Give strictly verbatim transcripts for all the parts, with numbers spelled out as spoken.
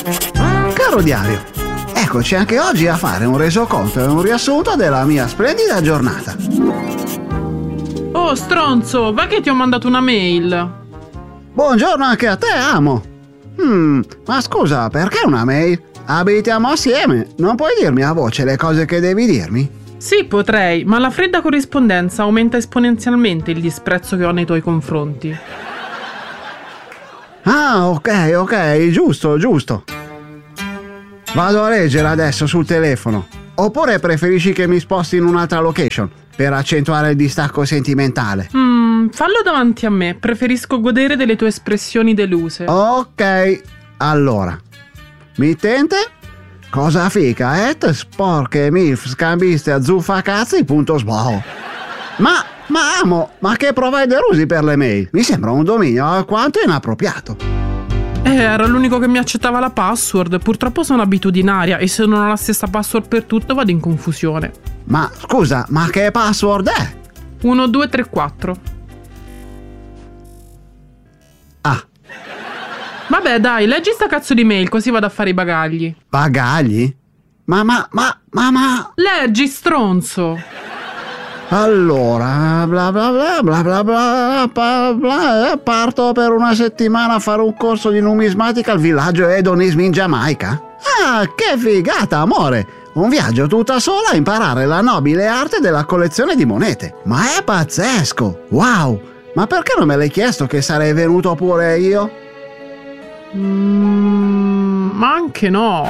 Caro diario, eccoci anche oggi a fare un resoconto e un riassunto della mia splendida giornata. Oh stronzo, va che ti ho mandato una mail. Buongiorno anche a te, amo. Hmm, ma scusa, perché una mail? Abitiamo assieme, non puoi dirmi a voce le cose che devi dirmi? Sì, potrei, ma la fredda corrispondenza aumenta esponenzialmente il disprezzo che ho nei tuoi confronti. Ah, ok, ok, giusto, giusto. Vado a leggere adesso sul telefono. Oppure preferisci che mi sposti in un'altra location per accentuare il distacco sentimentale? Mm, fallo davanti a me, preferisco godere delle tue espressioni deluse. Ok, allora. Mittente? Cosa fica, et sporche milf scambiste a zuffacazzi punto sbo. Ma, ma amo, ma che provider usi per le mail? Mi sembra un dominio alquanto inappropriato. Eh, era l'unico che mi accettava la password. Purtroppo sono abitudinaria e se non ho la stessa password per tutto vado in confusione. Ma scusa, ma che password è? uno due tre quattro. Ah. Vabbè dai, leggi sta cazzo di mail così vado a fare i bagagli. Bagagli? Ma ma ma ma ma Leggi, stronzo. Allora, bla bla bla bla bla bla bla bla, parto per una settimana a fare un corso di numismatica al villaggio Hedonism in Giamaica. Ah, che figata, amore! Un viaggio tutta sola a imparare la nobile arte della collezione di monete. Ma è pazzesco! Wow! Ma perché non me l'hai chiesto che sarei venuto pure io? Mm, ma anche no.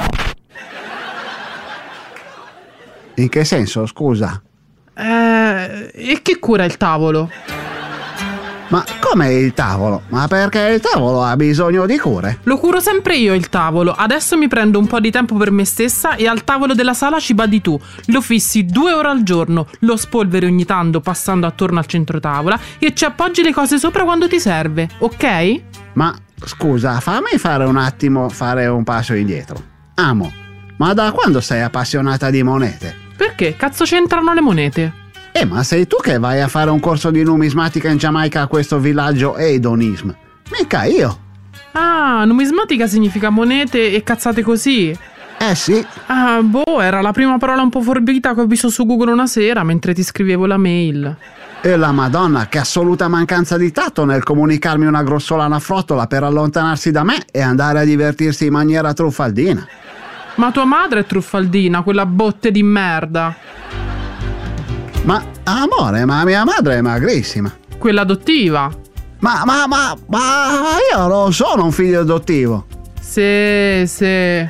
In che senso, scusa? Eh, e chi cura il tavolo? Ma com'è il tavolo? Ma perché il tavolo ha bisogno di cure? Lo curo sempre io il tavolo. Adesso mi prendo un po' di tempo per me stessa e al tavolo della sala ci badi tu. Lo fissi due ore al giorno, lo spolveri ogni tanto passando attorno al centro tavola e ci appoggi le cose sopra quando ti serve, ok? Ma scusa, fammi fare un attimo, fare un passo indietro. Amo, ma da quando sei appassionata di monete? Perché? Cazzo c'entrano le monete? Eh, ma sei tu che vai a fare un corso di numismatica in Giamaica a questo villaggio Hedonism? Mica io. Ah, numismatica significa monete e cazzate così. Eh sì. Ah, boh, era la prima parola un po' forbita che ho visto su Google una sera mentre ti scrivevo la mail. E la Madonna, che assoluta mancanza di tatto nel comunicarmi una grossolana frottola per allontanarsi da me e andare a divertirsi in maniera truffaldina. Ma tua madre è truffaldina, quella botte di merda. Ma, amore, ma mia madre è magrissima. Quella adottiva. Ma, ma, ma, ma io non sono un figlio adottivo. Sì, sì.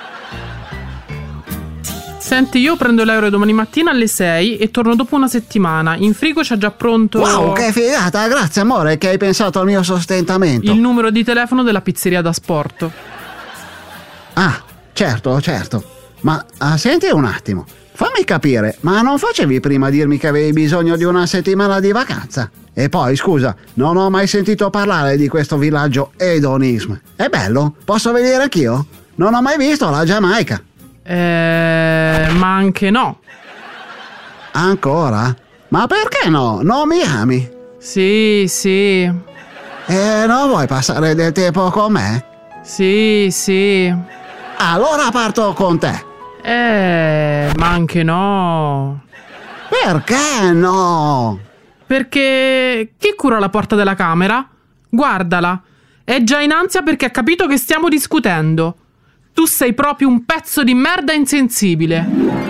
Senti, io prendo l'aereo domani mattina alle sei e torno dopo una settimana. In frigo c'è già pronto... Wow, che figata, grazie amore che hai pensato al mio sostentamento. il numero di telefono della pizzeria da sport. Ah, certo, certo. Ma ah, senti un attimo, fammi capire, ma non facevi prima dirmi che avevi bisogno di una settimana di vacanza? E poi, scusa, non ho mai sentito parlare di questo villaggio Hedonism. È bello? Posso venire anch'io? Non ho mai visto la Giamaica. Eh, ma anche no. Ancora? Ma perché no? Non mi ami? Sì, sì. E non vuoi passare del tempo con me? Sì, sì. Allora parto con te. Eh, ma anche no. Perché no? Perché chi cura la porta della camera? Guardala. È già in ansia perché ha capito che stiamo discutendo. Tu sei proprio un pezzo di merda insensibile.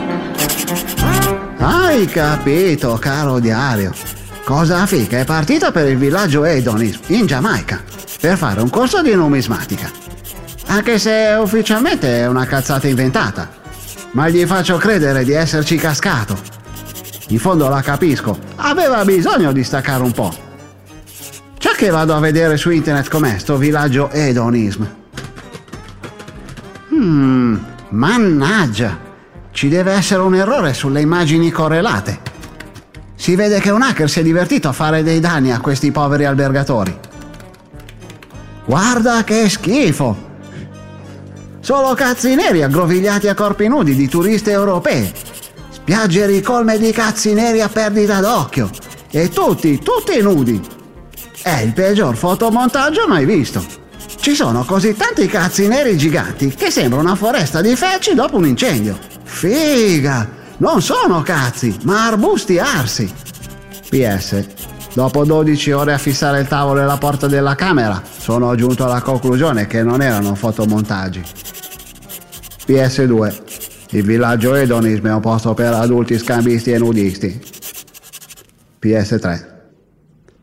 Hai capito, caro diario. Cosa fica è partita per il villaggio Hedonism in Giamaica per fare un corso di numismatica. Anche se ufficialmente è una cazzata inventata. Ma gli faccio credere di esserci cascato. In fondo la capisco. Aveva bisogno di staccare un po'. Già che vado a vedere su internet com'è sto villaggio Hedonism. Hmm, mannaggia, ci deve essere un errore sulle immagini correlate. Si vede che un hacker si è divertito a fare dei danni a questi poveri albergatori. Guarda che schifo! Solo cazzi neri aggrovigliati a corpi nudi di turisti europei. Spiagge ricolme di cazzi neri a perdita d'occhio. E tutti, tutti nudi. È il peggior fotomontaggio mai visto. Ci sono così tanti cazzi neri giganti che sembra una foresta di felci dopo un incendio. Figa! Non sono cazzi, ma arbusti arsi. P S. Dopo dodici ore a fissare il tavolo e la porta della camera, sono giunto alla conclusione che non erano fotomontaggi. P S due. Il villaggio Edonism è un posto per adulti scambisti e nudisti. P S tre.